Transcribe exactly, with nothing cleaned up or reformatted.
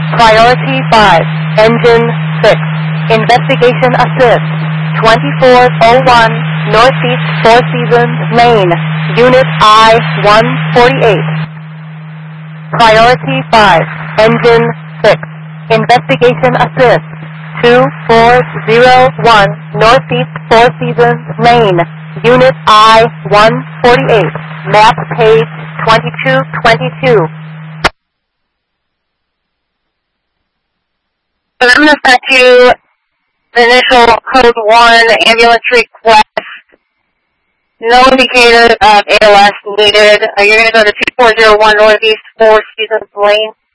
Priority five, Engine six. Investigation Assist. twenty-four oh one, Northeast Four Seasons, Maine. Unit I one forty-eight. Priority five, Engine six. Investigation Assist. two four oh one, Northeast Four Seasons, Maine. Unit I one forty-eight. Map page twenty-two twenty-two. So I'm going to send you the initial code one ambulance request. No indicator of A L S needed. Uh, you're going to go to two four oh one Northeast Four Seasons Lane.